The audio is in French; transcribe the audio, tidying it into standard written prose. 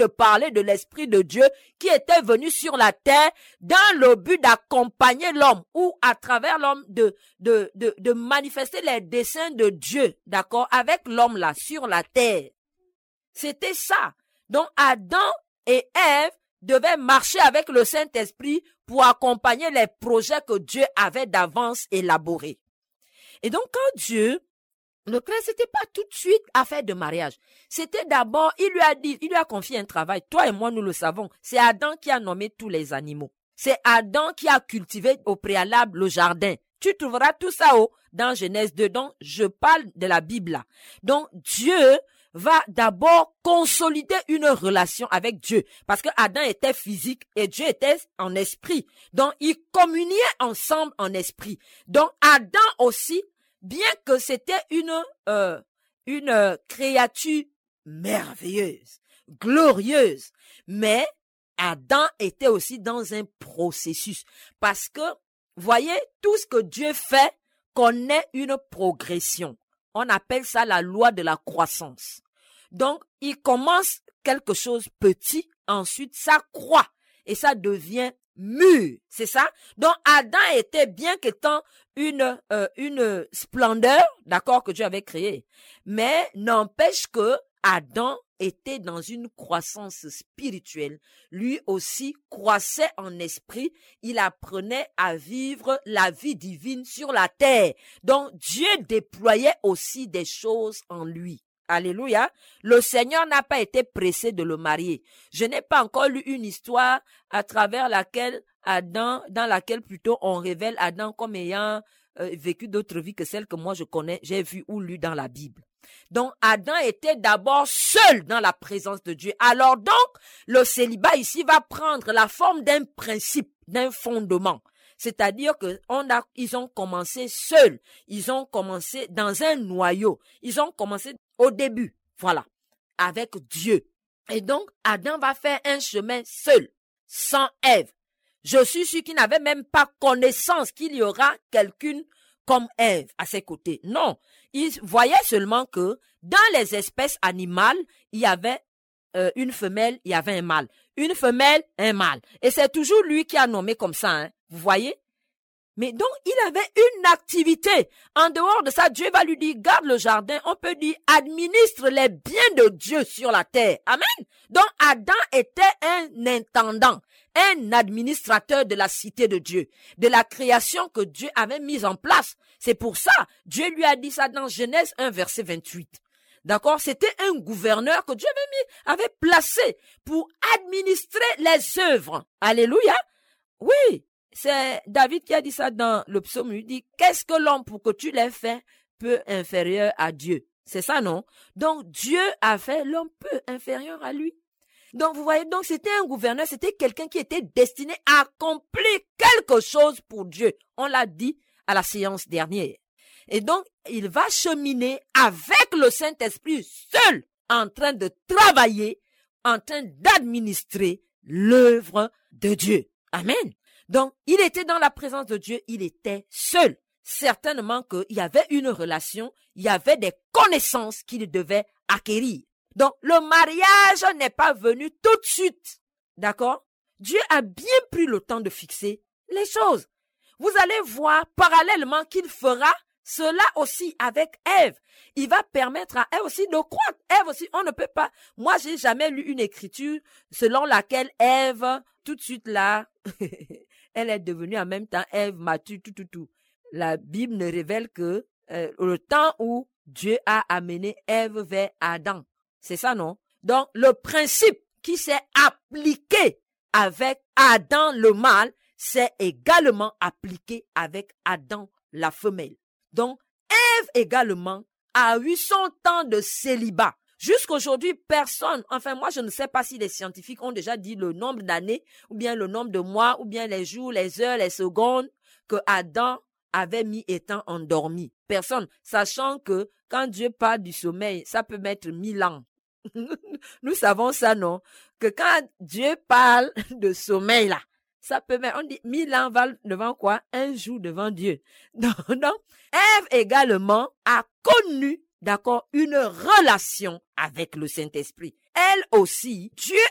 de parler de l'Esprit de Dieu qui était venu sur la terre dans le but d'accompagner l'homme ou à travers l'homme de manifester les desseins de Dieu, d'accord, avec l'homme là sur la terre. C'était ça. Donc Adam et Ève devaient marcher avec le Saint-Esprit pour accompagner les projets que Dieu avait d'avance élaborés. Et donc quand Dieu le créé, c'était pas tout de suite affaire de mariage. C'était d'abord, il lui a confié un travail. Toi et moi, nous le savons. C'est Adam qui a nommé tous les animaux. C'est Adam qui a cultivé au préalable le jardin. Tu trouveras tout ça dans Genèse 2. Donc, je parle de la Bible là. Donc, Dieu va d'abord consolider une relation avec Dieu. Parce que Adam était physique et Dieu était en esprit. Donc, ils communiaient ensemble en esprit. Donc, Adam aussi, bien que c'était une créature merveilleuse, glorieuse, mais Adam était aussi dans un processus. Parce que, voyez, tout ce que Dieu fait connaît une progression. On appelle ça la loi de la croissance. Donc, il commence quelque chose petit, ensuite ça croît et ça devient mûr, c'est ça? Donc, Adam était bien qu'étant une splendeur, d'accord, que Dieu avait créée. Mais n'empêche que Adam était dans une croissance spirituelle. Lui aussi croissait en esprit. Il apprenait à vivre la vie divine sur la terre. Donc, Dieu déployait aussi des choses en lui. Alléluia. Le Seigneur n'a pas été pressé de le marier. Je n'ai pas encore lu une histoire à travers laquelle dans laquelle plutôt on révèle Adam comme ayant vécu d'autres vies que celles que moi je connais, j'ai vu ou lu dans la Bible. Donc Adam était d'abord seul dans la présence de Dieu. Alors donc, le célibat ici va prendre la forme d'un principe, d'un fondement. C'est-à-dire que ils ont commencé seuls. Ils ont commencé dans un noyau. Ils ont commencé au début, voilà, avec Dieu. Et donc, Adam va faire un chemin seul, sans Ève. Je suis sûr qu'il n'avait même pas connaissance qu'il y aura quelqu'un comme Ève à ses côtés. Non, il voyait seulement que dans les espèces animales, il y avait une femelle, il y avait un mâle. Une femelle, un mâle. Et c'est toujours lui qui a nommé comme ça, hein. Vous voyez? Mais donc, il avait une activité. En dehors de ça, Dieu va lui dire, garde le jardin. On peut dire, administre les biens de Dieu sur la terre. Amen. Donc, Adam était un intendant, un administrateur de la cité de Dieu, de la création que Dieu avait mise en place. C'est pour ça, Dieu lui a dit ça dans Genèse 1, verset 28. D'accord? C'était un gouverneur que Dieu avait placé pour administrer les œuvres. Alléluia. Oui. C'est David qui a dit ça dans le psaume. Il dit, qu'est-ce que l'homme pour que tu l'aies fait peu inférieur à Dieu? C'est ça, non? Donc, Dieu a fait l'homme peu inférieur à lui. Donc, vous voyez, donc c'était un gouverneur, c'était quelqu'un qui était destiné à accomplir quelque chose pour Dieu. On l'a dit à la séance dernière. Et donc, il va cheminer avec le Saint-Esprit seul, en train de travailler, en train d'administrer l'œuvre de Dieu. Amen. Donc, il était dans la présence de Dieu, il était seul. Certainement qu'il y avait une relation, il y avait des connaissances qu'il devait acquérir. Donc, le mariage n'est pas venu tout de suite. D'accord? Dieu a bien pris le temps de fixer les choses. Vous allez voir parallèlement qu'il fera cela aussi avec Ève. Il va permettre à Ève aussi de croître. Ève aussi, on ne peut pas. Moi, j'ai jamais lu une écriture selon laquelle Ève, tout de suite là, elle est devenue en même temps Ève mature, tout. La Bible ne révèle que le temps où Dieu a amené Ève vers Adam. C'est ça, non? Donc, le principe qui s'est appliqué avec Adam le mâle, s'est également appliqué avec Adam la femelle. Donc, Ève également a eu son temps de célibat. Jusqu'aujourd'hui, personne, enfin moi je ne sais pas si les scientifiques ont déjà dit le nombre d'années, ou bien le nombre de mois, ou bien les jours, les heures, les secondes que Adam avait mis étant endormi. Personne, sachant que quand Dieu parle du sommeil, ça peut mettre 1000 ans. Nous savons ça, non? Que quand Dieu parle de sommeil là, ça peut mettre, on dit 1000 ans valent devant quoi? Un jour devant Dieu. Donc, Ève également a connu, d'accord, une relation avec le Saint-Esprit. Elle aussi, Dieu